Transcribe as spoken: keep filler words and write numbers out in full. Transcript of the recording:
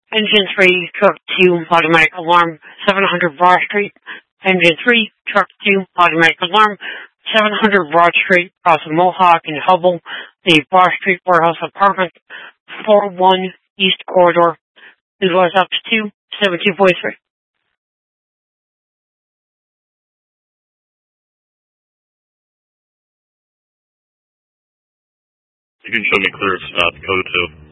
Engine three, truck two, automatic alarm, seven hundred Broad Street. Engine three, truck two, automatic alarm, seven hundred Broad Street, across the Mohawk and Hubble, the Broad Street Warehouse Apartment, four one East Corridor. This was up to two, seven two four three. You can show me clear stop, code two.